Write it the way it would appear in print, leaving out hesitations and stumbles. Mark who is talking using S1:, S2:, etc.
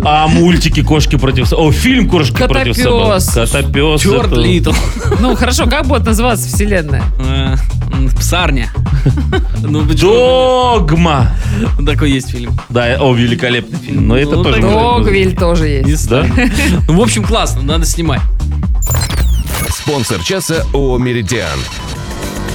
S1: А мультики «Кошки против собак». О, фильм «Кошки против собак». Котопес.
S2: Стюарт Литтл.
S3: Ну, хорошо, как будет называться вселенная?
S2: Псарня. Ну, почему?
S1: Догма.
S2: Такой есть фильм.
S1: Да, великолепный фильм. Но это
S2: Ну,
S1: тоже...
S3: Догвиль тоже есть.
S1: Да?
S2: Ну, в общем, классно, надо снимать.
S4: Спонсор часа ООО «Меридиан».